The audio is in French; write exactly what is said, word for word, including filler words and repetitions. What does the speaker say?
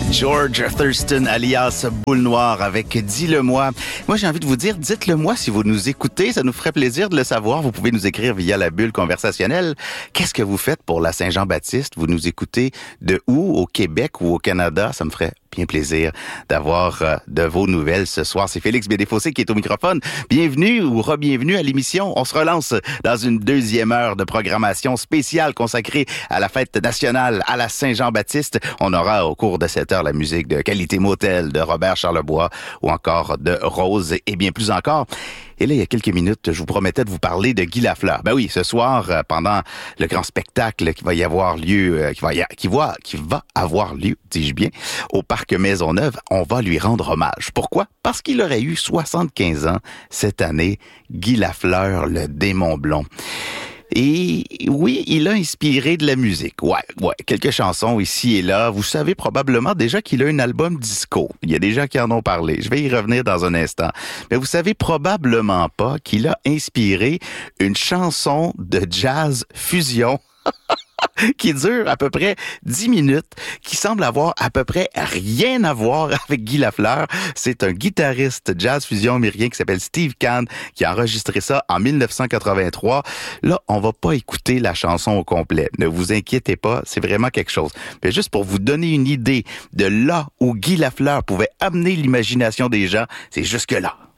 George Thurston alias Boule Noire avec Dis-le-moi. Moi, j'ai envie de vous dire, dites-le-moi si vous nous écoutez. Ça nous ferait plaisir de le savoir. Vous pouvez nous écrire via la bulle conversationnelle. Qu'est-ce que vous faites pour la Saint-Jean-Baptiste? Vous nous écoutez de où? Au Québec ou au Canada? Ça me ferait bien plaisir d'avoir euh, de vos nouvelles ce soir. C'est Félix Bédéfossé qui est au microphone. Bienvenue ou re-bienvenue à l'émission. On se relance dans une deuxième heure de programmation spéciale consacrée à la fête nationale à la Saint-Jean-Baptiste. On aura au cours de cette heure la musique de Qualité Motel de Robert Charlebois ou encore de Rose et bien plus encore. Et là, il y a quelques minutes, je vous promettais de vous parler de Guy Lafleur. Ben oui, ce soir, euh, pendant le grand spectacle qui va y avoir lieu, euh, qui va y a, qui va, qui va avoir lieu, dis-je bien, au Parc Maisonneuve, on va lui rendre hommage. Pourquoi? Parce qu'il aurait eu soixante-quinze ans cette année, Guy Lafleur, le démon blond. Et oui, il a inspiré de la musique. Ouais, ouais, quelques chansons ici et là. Vous savez probablement déjà qu'il a un album disco. Il y a des gens qui en ont parlé. Je vais y revenir dans un instant. Mais vous savez probablement pas qu'il a inspiré une chanson de jazz fusion qui dure à peu près dix minutes, qui semble avoir à peu près rien à voir avec Guy Lafleur. C'est un guitariste jazz fusion américain qui s'appelle Steve Kahn qui a enregistré ça en dix-neuf cent quatre-vingt-trois. Là, on va pas écouter la chanson au complet. Ne vous inquiétez pas, c'est vraiment quelque chose. Mais juste pour vous donner une idée de là où Guy Lafleur pouvait amener l'imagination des gens, c'est jusque là.